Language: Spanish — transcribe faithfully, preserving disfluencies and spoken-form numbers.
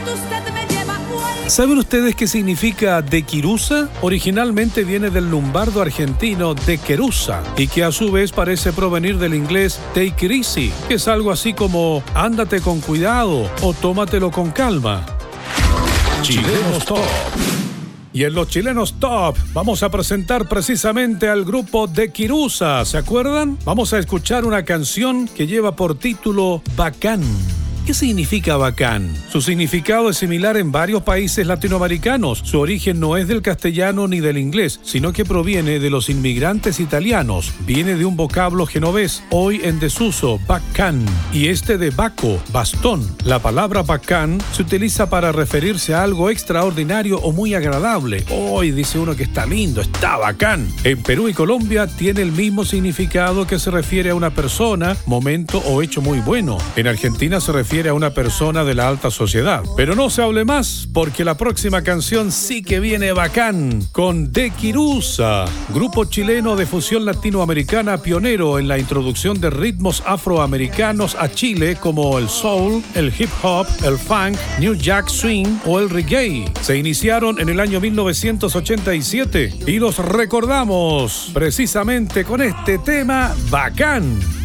¿Saben ustedes qué significa de Quirusa? Originalmente viene del lumbardo argentino de Querusa y que a su vez parece provenir del inglés take it easy, que es algo así como ándate con cuidado o tómatelo con calma. Chilenos Top. Y en los Chilenos Top vamos a presentar precisamente al grupo de Quirusa, ¿se acuerdan? Vamos a escuchar una canción que lleva por título Bacán. ¿Qué significa bacán? Su significado es similar en varios países latinoamericanos. Su origen no es del castellano ni del inglés, sino que proviene de los inmigrantes italianos. Viene de un vocablo genovés, hoy en desuso, bacán, y este de baco, bastón. La palabra bacán se utiliza para referirse a algo extraordinario o muy agradable. Hoy dice uno que está lindo, está bacán. En Perú y Colombia tiene el mismo significado que se refiere a una persona, momento o hecho muy bueno. En Argentina se refiere a una persona de la alta sociedad. Pero no se hable más, porque la próxima canción sí que viene bacán, con De Quirusa, grupo chileno de fusión latinoamericana pionero en la introducción de ritmos afroamericanos a Chile como el soul, el hip hop, el funk, New Jack Swing o el reggae. Se iniciaron en el año mil novecientos ochenta y siete y los recordamos precisamente con este tema bacán.